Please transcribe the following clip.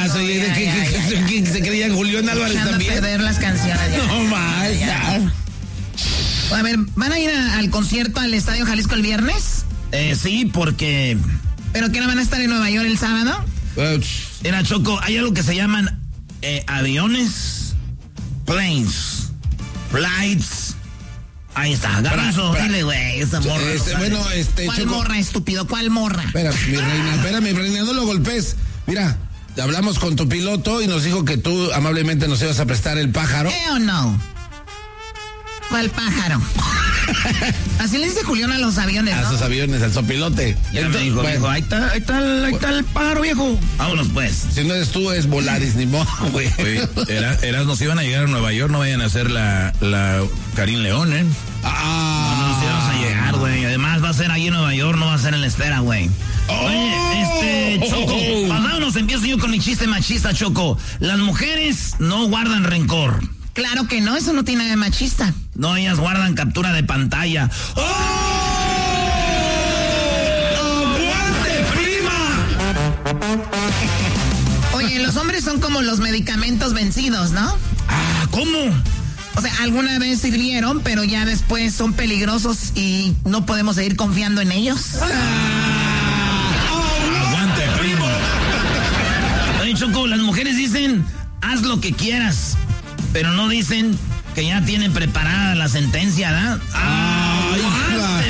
más, oye, ¿qué se creía Julián Álvarez también? Perder las canciones. No más. A ver, ¿van a ir al concierto al Estadio Jalisco el viernes? Sí, porque... ¿Pero qué no van a estar en Nueva York el sábado? Mira, Choco, hay algo que se llaman aviones, planes, flights. Ahí está, Garbanzo, dile, güey, esa morra. ¿Cuál Choco, morra, estúpido? ¿Cuál morra? Espera, mi reina, no lo golpes. Mira, hablamos con tu piloto y nos dijo que tú amablemente nos ibas a prestar el pájaro. ¿O no? ¿Cuál pájaro? Así le dice Julián a los aviones, ¿no? A sus aviones, al sopilote. Ya me dijo, bueno, viejo, ahí está el pájaro, viejo. Vámonos, pues. Si no eres tú, es Volaris, ni modo, güey. Oye, eras nos iban a llegar a Nueva York, no vayan a hacer la Karim León, ¿eh? No nos íbamos a llegar, güey. Además, va a ser ahí en Nueva York, no va a ser en la Esfera, güey. Oye, Choco, vámonos, empiezo yo con mi chiste machista, Choco. Las mujeres no guardan rencor. Claro que no, eso no tiene nada de machista. No, ellas guardan captura de pantalla. ¡Oh! ¡Aguante, prima! Oye, los hombres son como los medicamentos vencidos, ¿no? Ah, ¿cómo? O sea, alguna vez sirvieron, pero ya después son peligrosos y no podemos seguir confiando en ellos. Aguante, primo. Oye, Choco, las mujeres dicen, haz lo que quieras, pero no dicen que ya tienen preparada la sentencia, ¿verdad?